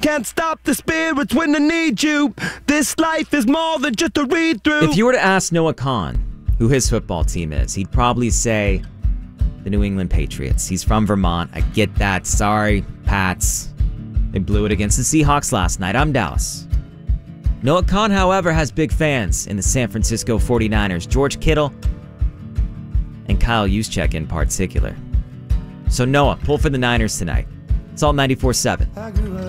Can't stop the spirits when they need you. This life is more than just a read-through. If you were to ask Noah Kahn who his football team is, he'd probably say the New England Patriots. He's from Vermont. I get that. Sorry, Pats. They blew it against the Seahawks last night. I'm Dallas. Noah Kahn, however, has big fans in the San Francisco 49ers. George Kittle and Kyle Juszczyk in particular. So Noah, pull for the Niners tonight. It's all 94-7.